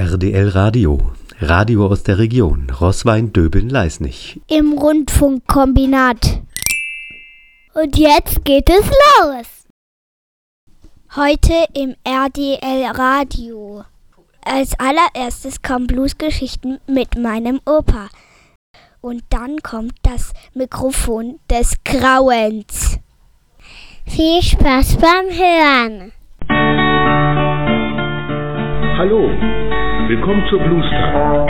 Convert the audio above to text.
RDL Radio. Radio aus der Region Roßwein-Döbeln-Leisnig. Im Rundfunkkombinat. Und jetzt geht es los. Heute im RDL Radio. Als allererstes kommen Bluesgeschichten mit meinem Opa. Und dann kommt das Mikrofon des Grauens. Viel Spaß beim Hören. Hallo, willkommen zur Blues Time.